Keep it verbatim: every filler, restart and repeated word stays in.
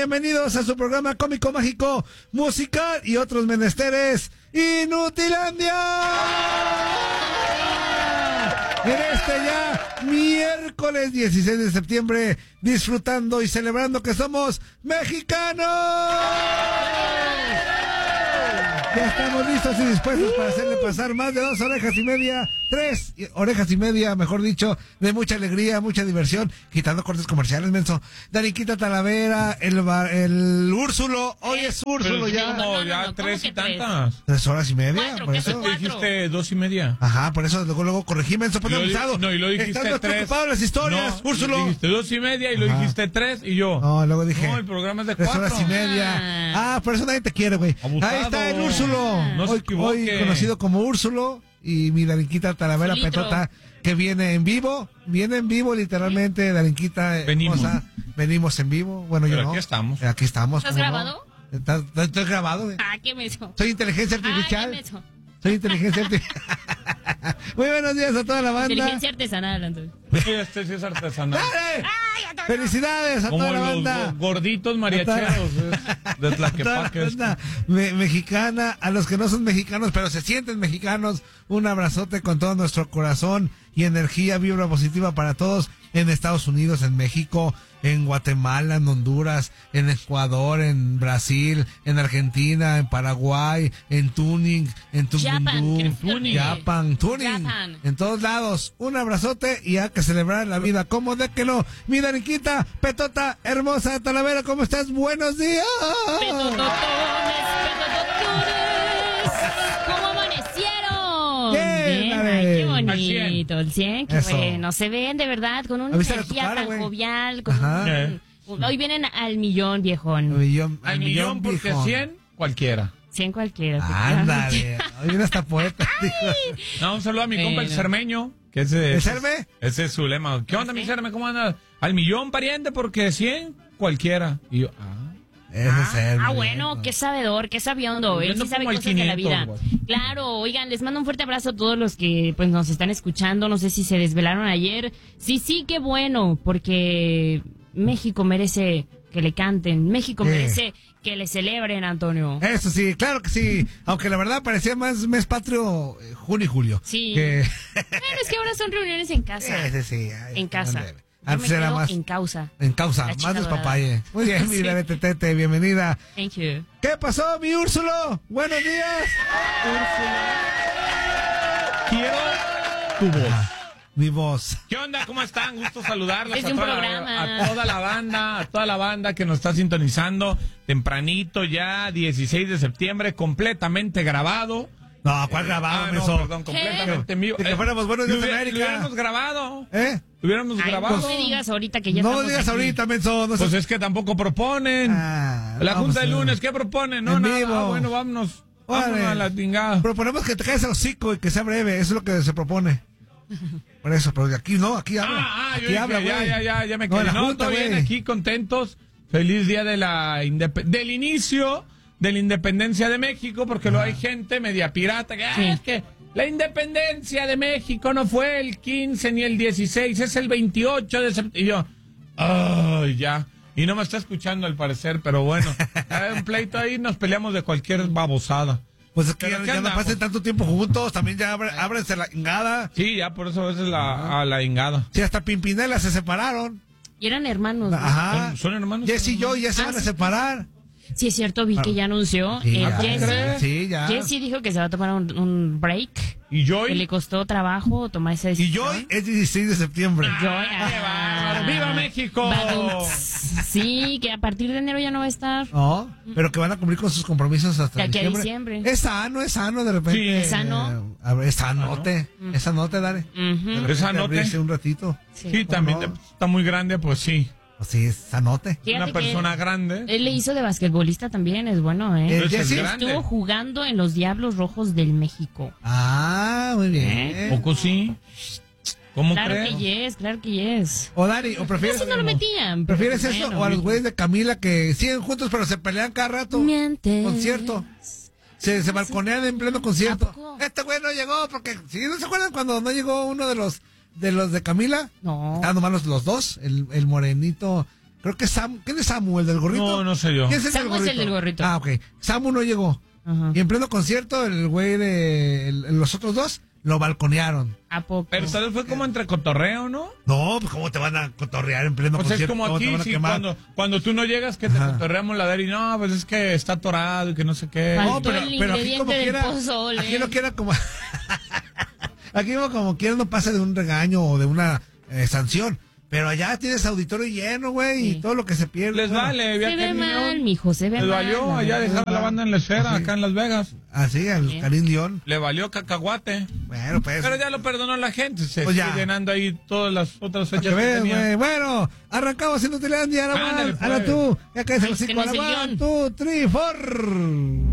bienvenidos a su programa cómico, mágico, musical y otros menesteres, Inutilandia. En este ya miércoles dieciséis de septiembre, disfrutando y celebrando que somos mexicanos. Ya estamos listos y dispuestos para hacerle pasar más de dos orejas y media, tres orejas y media, mejor dicho, de mucha alegría, mucha diversión, quitando cortes comerciales, menso. Daniquita Talavera, el bar, el Úrsulo, hoy es Úrsulo ya. No, no, ya no, tres y tantas. Tres horas y media, cuatro, por eso. ¿Qué dijiste dos y media? Ajá, por eso luego, luego corregí, menso, ponte abusado. No, y lo dijiste Están tres. preocupados las historias, no, Úrsulo. Dijiste dos y media y lo Ajá. dijiste tres y yo. No, luego dije. No, el programa es de tres cuatro. horas y media. Ah, por eso nadie te quiere, güey. Abusado. Ahí está el Úrsulo. No se hoy, equivoque. hoy conocido como Úrsulo. Y mi Darinquita Talavera Litro. Petota, que viene en vivo, viene en vivo literalmente, Darinquita Venimos. hermosa, venimos en vivo, bueno Pero yo no. aquí estamos. Aquí estamos. ¿Estás ¿cómo no? grabado? ¿Estás, estás grabado? güey. Ah, qué menso. Soy inteligencia Ah, qué artificial. menso. Soy inteligencia artificial. Muy buenos días a toda la banda. Inteligencia artesanal, Antonio. Sí, este sí es artesanal. ¡Dale! Felicidades a Como toda la los banda. go- gorditos mariacheros es, de Tlaquepaque. Toda la banda me- mexicana, a los que no son mexicanos, pero se sienten mexicanos, un abrazote con todo nuestro corazón y energía, vibra positiva para todos en Estados Unidos, en México, en Guatemala, en Honduras, en Ecuador, en Brasil, en Argentina, en Paraguay, en Tuning, en Japan, Tungundú, que Tuning. Japan, Tuning, Japan. en todos lados, un abrazote y hay que celebrar la vida, ¿cómo de que no? Mi Daniquita, Petota, hermosa Talavera, ¿cómo estás? Buenos días. Petototones, petototones. ¿Cómo amanecieron? Bien, Bien, dale. ay, qué Al bonito. El cien, qué Eso. bueno. Se ven de verdad con una Avísale a tu energía cara, tan güey. jovial. Con Ajá. un- Eh. un- hoy vienen al millón, viejón. Al millón, Al millón porque viejo. cien, cualquiera. cien cualquiera. Ándale, hoy viene hasta poeta. dijo. No, un saludo a mi compa el Bueno. cermeño. Que ese, ¿El ese- Cerme? Ese es su lema. ¿Qué onda, mi ¿Sí? Cerme? ¿Cómo andas? Al millón, pariente, porque cien, cualquiera. Y yo, ah. Ese es el Ah, viejo. bueno, qué sabedor, qué sabiondo. Él Yo sí no sabe como el cosas de la vida. quinientos, güey. Claro, oigan, les mando un fuerte abrazo a todos los que pues nos están escuchando. No sé si se desvelaron ayer. Sí, sí, qué bueno, porque México merece que le canten. México Sí. merece que le celebren, Antonio. Eso sí, claro que sí. Aunque la verdad parecía más mes patrio eh, junio y julio. Sí. Que... Bueno, es que ahora son reuniones en casa. Ese sí. ay, En casa. ándale. Yo Antes me era quedo más en causa. en causa, La más chica despapalle. Muy bien, mi Sí. Tete, Tete, bienvenida. Thank you. ¿Qué pasó, mi Úrsulo? Buenos días. Quiero tu voz. Mi voz. ¿Qué onda? ¿Cómo están? Gusto saludarlas Es a de un toda, programa. la, a toda la banda, a toda la banda que nos está sintonizando tempranito ya, dieciséis de septiembre, completamente grabado. No, ¿cuál grabado, Ah, me no, perdón, completamente en vivo. De que fuéramos Buenos Días, lo hubiera- América. Lo hubiéramos grabado. ¿Eh? Lo hubiéramos Ay, grabado. no me digas ahorita que ya No estamos lo digas aquí. ahorita, menso. No Pues seas- es que tampoco proponen. Ah, la vamos Junta a de ver. lunes, ¿qué proponen? No, En nada. vivo. Ah, bueno, vámonos. Órale. Vámonos a la tingada. Proponemos que te caigas el hocico y que sea breve. Eso es lo que se propone. Por eso, pero aquí no, aquí habla. Ah, ah, yo aquí dije, habla, ya, güey. ya, ya, ya me No, quedé. la No, Junta, todo bien, güey. aquí contentos. Feliz día de la indep- del inicio de la independencia de México, porque luego hay gente media pirata que, "Ah, Sí. es que la independencia de México no fue el quince ni el dieciséis, es el veintiocho de septiembre. Y yo, ay, ya. Y no me está escuchando al parecer, pero bueno, hay un pleito ahí, nos peleamos de cualquier babosada. Pues es que ¿Pero ya, qué ya no andamos? pasen tanto tiempo juntos. También ya abre- ábrense la ingada. Sí, ya por eso a veces la, a la ingada. Sí, hasta Pimpinela se separaron. Y eran hermanos. ¿no? Ajá. ¿Son- son hermanos? Jess y yo ya se Ah, van a sí. separar. Sí, es cierto, vi que ya anunció. Sí, eh, ya. Jesse, Sí, ya. Jesse dijo que se va a tomar un, un break. Y yo Que le costó trabajo tomar esa Y decisión. hoy es dieciséis de septiembre. Joy, ¡Ah, qué ah. bárbaro! ¡Viva México! Badum. Sí, que a partir de enero ya no va a estar. No, pero que van a cumplir con sus compromisos hasta De aquí a diciembre. diciembre. Es sano, es sano de repente. Sí. ¿Es sano? Eh, a ver, es sanote. Es sanote, dale. Ujú. De repente ¿Es sanote? abrirse un ratito. Sí. Sí, también no? de- está muy grande, pues sí. Pues sí, es sanote. Fíjate Una que persona grande. Él le hizo de basquetbolista también, es bueno, ¿eh? Eh, Entonces es Jesse grande. Estuvo jugando en los Diablos Rojos del México. Ah, muy bien. Poco sí. ¿Cómo Claro crees? que yes, claro que yes. O Dani, o prefieres. Eso no lo metían. pero ¿Prefieres pues eso bueno. o a los güeyes de Camila que siguen juntos pero se pelean cada rato? Mientes. Concierto. Se, se balconean en pleno concierto. ¿A poco? Este güey no llegó porque, ¿sí no se acuerdan cuando no llegó uno de los de los de Camila? No. Estaban nomás los, los dos, el, el morenito, Creo que Sam, ¿quién es Samu, el del gorrito? No, no sé yo. ¿Quién es el Samu del gorrito? es el del gorrito. Ah, ok. Samu no llegó. Ajá. Y en pleno concierto, el güey de el- los otros dos lo balconearon. ¿A poco? Pero tal vez fue como entre cotorreo, ¿no? No, pues ¿cómo te van a cotorrear en pleno Pues es concierto? como ¿Cómo te aquí, van a sí, quemar? cuando, cuando tú no llegas, que te Ajá. cotorreamos la y no, pues es que está atorado y que no sé qué. Faltó No, pero, el pero aquí ingrediente como del quiera, pozole. aquí no quiera como, aquí como, como quiera no pasa de un regaño o de una eh, sanción, pero allá tienes auditorio lleno, güey, Sí. y todo lo que se pierde. Les bueno, vale, Se Viaje ve Niño. mal, mijo, se ve Les mal. valió la allá verdad. dejar a la banda en la esfera, Sí. acá en Las Vegas. Así, al Bien. Karim León. Le valió cacahuate. Bueno, pues. Pero ya lo perdonó la gente. Se Pues sigue ya. llenando ahí todas las otras para fechas que que veas, tenía. güey. Bueno, arrancamos en Utilandia, ahora Ándale, van, ahora pues. tú, ya caes en Ay, los es que cinco, no es ahora el one, guión. two, three, four.